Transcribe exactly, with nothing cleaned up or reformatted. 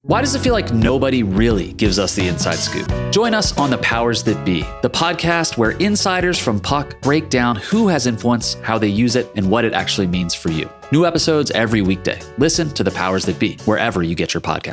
Why does it feel like nobody really gives us the inside scoop? Join us on The Powers That Be, the podcast where insiders from Puck break down who has influence, how they use it, and what it actually means for you. New episodes every weekday. Listen to The Powers That Be, wherever you get your podcasts.